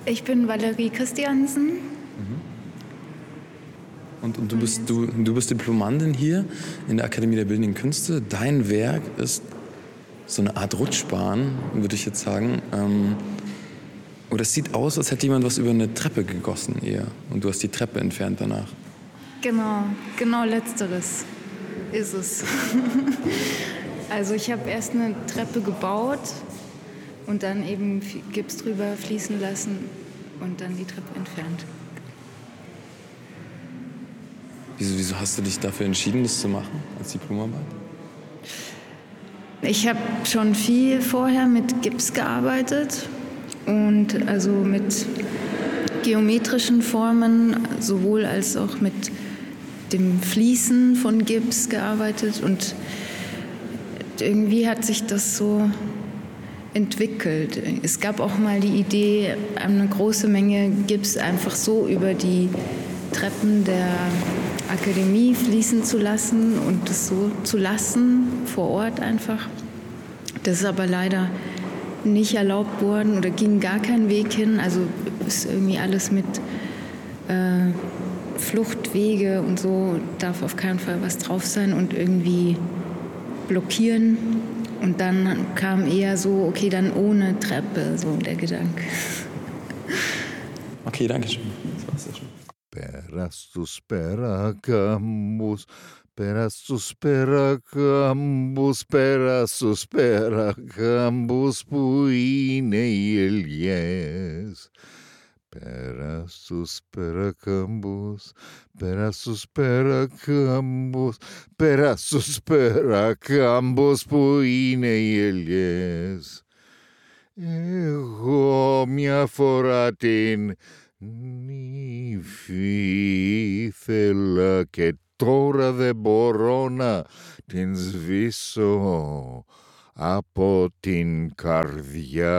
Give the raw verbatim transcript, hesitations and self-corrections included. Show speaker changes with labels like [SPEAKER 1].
[SPEAKER 1] Ich bin Valerie Christiansen.
[SPEAKER 2] Und, und du, bist, du, du bist Diplomandin hier in der Akademie der Bildenden Künste. Dein Werk ist so eine Art Rutschbahn, würde ich jetzt sagen. Ähm, oder es sieht aus, als hätte jemand was über eine Treppe gegossen eher. Und du hast die Treppe entfernt danach.
[SPEAKER 1] Genau, genau letzteres ist es. Also ich habe erst eine Treppe gebaut und dann eben Gips drüber fließen lassen und dann die Treppe entfernt.
[SPEAKER 2] Wieso, wieso hast du dich dafür entschieden, das zu machen als Diplomarbeit?
[SPEAKER 1] Ich habe schon viel vorher mit Gips gearbeitet und also mit geometrischen Formen, sowohl als auch mit dem Fließen von Gips gearbeitet und irgendwie hat sich das so entwickelt. Es gab auch mal die Idee, eine große Menge Gips einfach so über die Treppen der Akademie fließen zu lassen und das so zu lassen, vor Ort einfach. Das ist aber leider nicht erlaubt worden oder ging gar keinen Weg hin. Also ist irgendwie alles mit äh, Fluchtwege und so, darf auf keinen Fall was drauf sein und irgendwie blockieren. Und dann kam eher so, okay, dann ohne Treppe, so der Gedanke.
[SPEAKER 2] Okay, danke schön. Das war's ja schon.
[SPEAKER 3] Περάσους περάκαμπους, περάσους περάκαμπους, περάσους περάκαμπους που είναι οι ελιές. Περάσους περάκαμπους, περάσους περάκαμπους, περάσους περάκαμπους που είναι οι ελιές. Εγώ μια φορά την νύφη ήθελα και τώρα δεν μπορώ να την σβήσω από την καρδιά.